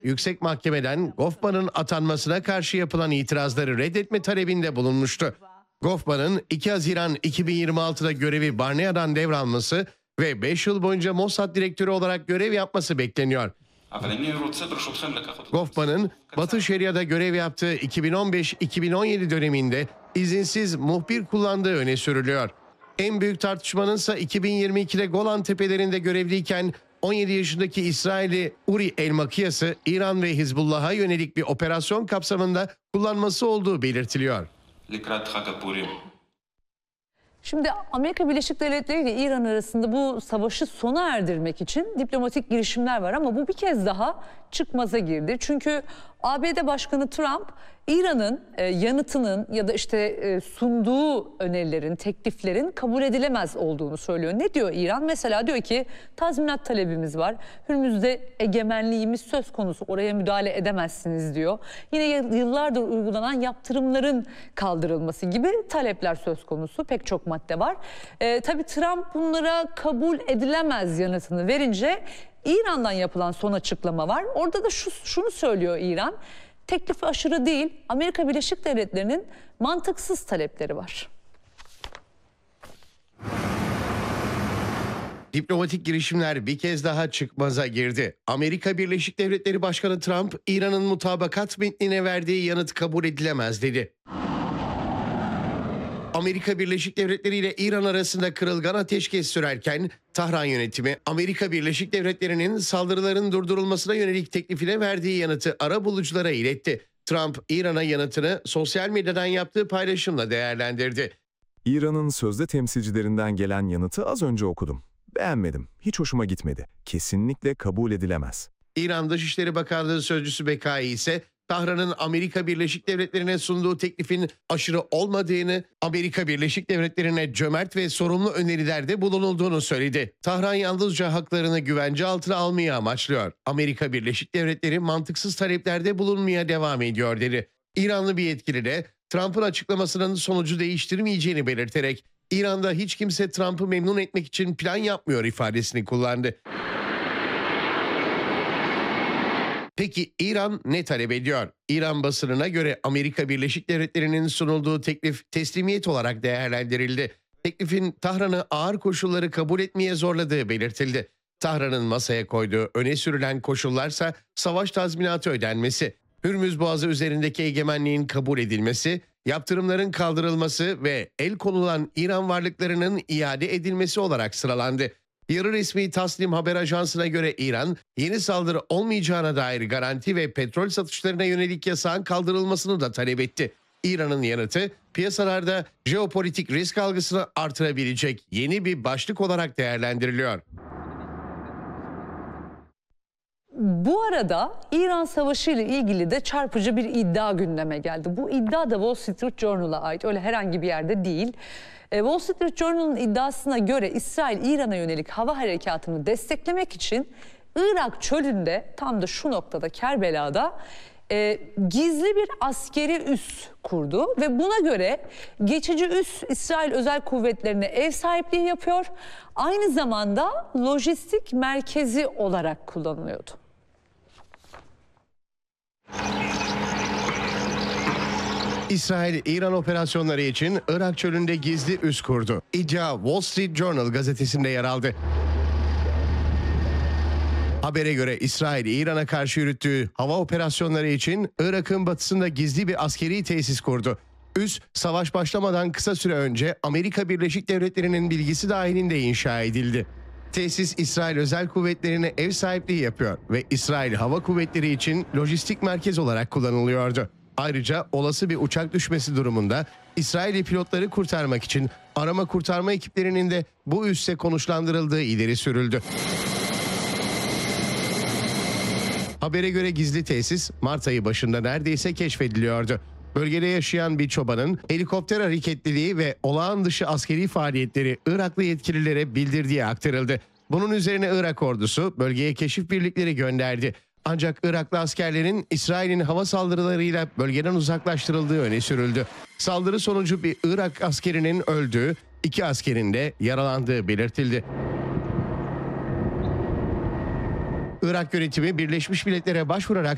Yüksek Mahkeme'den Gofman'ın atanmasına karşı yapılan itirazları reddetme talebinde bulunmuştu. Gofman'ın 2 Haziran 2026'da görevi Barnea'dan devralması ve 5 yıl boyunca Mossad direktörü olarak görev yapması bekleniyor. Gofman'ın Batı Şeria'da görev yaptığı 2015-2017 döneminde izinsiz muhbir kullandığı öne sürülüyor. En büyük tartışmanın ise 2022'de Golan Tepelerinde görevliyken 17 yaşındaki İsrailli Uri El-Makiyas'ı İran ve Hizbullah'a yönelik bir operasyon kapsamında kullanması olduğu belirtiliyor. Şimdi Amerika Birleşik Devletleri ile İran arasında bu savaşı sona erdirmek için diplomatik girişimler var ama bu bir kez daha çıkmaza girdi. Çünkü ABD Başkanı Trump İran'ın yanıtının ya da sunduğu önerilerin, tekliflerin kabul edilemez olduğunu söylüyor. Ne diyor İran? Mesela diyor ki tazminat talebimiz var. Hürmüz'de egemenliğimiz söz konusu. Oraya müdahale edemezsiniz diyor. Yine yıllardır uygulanan yaptırımların kaldırılması gibi talepler söz konusu. Pek çok madde var. Tabii Trump bunlara kabul edilemez yanıtını verince İran'dan yapılan son açıklama var. Orada da şunu söylüyor İran. Teklifi aşırı değil, Amerika Birleşik Devletleri'nin mantıksız talepleri var. Diplomatik girişimler bir kez daha çıkmaza girdi. Amerika Birleşik Devletleri Başkanı Trump, İran'ın mutabakat metnine verdiği yanıt kabul edilemez dedi. Amerika Birleşik Devletleri ile İran arasında kırılgan ateşkes sürerken Tahran yönetimi Amerika Birleşik Devletleri'nin saldırıların durdurulmasına yönelik teklifine verdiği yanıtı arabuluculara iletti. Trump İran'a yanıtını sosyal medyadan yaptığı paylaşımla değerlendirdi. İran'ın sözde temsilcilerinden gelen yanıtı az önce okudum. Beğenmedim, hiç hoşuma gitmedi. Kesinlikle kabul edilemez. İran Dışişleri Bakanlığı Sözcüsü Bekai ise Tahran'ın Amerika Birleşik Devletleri'ne sunduğu teklifin aşırı olmadığını, Amerika Birleşik Devletleri'ne cömert ve sorumlu önerilerde bulunulduğunu söyledi. Tahran yalnızca haklarını güvence altına almayı amaçlıyor. Amerika Birleşik Devletleri mantıksız taleplerde bulunmaya devam ediyor dedi. İranlı bir yetkili de Trump'ın açıklamasının sonucu değiştirmeyeceğini belirterek İran'da hiç kimse Trump'ı memnun etmek için plan yapmıyor ifadesini kullandı. Peki İran ne talep ediyor? İran basınına göre Amerika Birleşik Devletleri'nin sunulduğu teklif teslimiyet olarak değerlendirildi. Teklifin Tahran'ı ağır koşulları kabul etmeye zorladığı belirtildi. Tahran'ın masaya koyduğu öne sürülen koşullarsa savaş tazminatı ödenmesi, Hürmüz Boğazı üzerindeki egemenliğin kabul edilmesi, yaptırımların kaldırılması ve el konulan İran varlıklarının iade edilmesi olarak sıralandı. Yarı resmi Tasnim haber ajansına göre İran, yeni saldırı olmayacağına dair garanti ve petrol satışlarına yönelik yasağın kaldırılmasını da talep etti. İran'ın yanıtı, piyasalarda jeopolitik risk algısını artırabilecek yeni bir başlık olarak değerlendiriliyor. Bu arada İran Savaşı ile ilgili de çarpıcı bir iddia gündeme geldi. Bu iddia da Wall Street Journal'a ait, öyle herhangi bir yerde değil. Wall Street Journal'ın iddiasına göre İsrail İran'a yönelik hava harekatını desteklemek için Irak çölünde, tam da şu noktada Kerbela'da gizli bir askeri üs kurdu ve buna göre geçici üs İsrail Özel Kuvvetleri'ne ev sahipliği yapıyor. Aynı zamanda lojistik merkezi olarak kullanılıyordu. İsrail, İran operasyonları için Irak çölünde gizli üs kurdu. İddia Wall Street Journal gazetesinde yer aldı. Habere göre İsrail, İran'a karşı yürüttüğü hava operasyonları için Irak'ın batısında gizli bir askeri tesis kurdu. Üs, savaş başlamadan kısa süre önce Amerika Birleşik Devletleri'nin bilgisi dahilinde inşa edildi. Tesis, İsrail Özel Kuvvetleri'ne ev sahipliği yapıyor ve İsrail Hava Kuvvetleri için lojistik merkez olarak kullanılıyordu. Ayrıca olası bir uçak düşmesi durumunda İsrailli pilotları kurtarmak için arama kurtarma ekiplerinin de bu üsse konuşlandırıldığı ileri sürüldü. Habere göre gizli tesis Mart ayı başında neredeyse keşfediliyordu. Bölgede yaşayan bir çobanın helikopter hareketliliği ve olağan dışı askeri faaliyetleri Iraklı yetkililere bildirdiği aktarıldı. Bunun üzerine Irak ordusu bölgeye keşif birlikleri gönderdi. Ancak Iraklı askerlerin İsrail'in hava saldırılarıyla bölgeden uzaklaştırıldığı öne sürüldü. Saldırı sonucu bir Irak askerinin öldüğü, 2 askerin de yaralandığı belirtildi. Irak yönetimi Birleşmiş Milletler'e başvurarak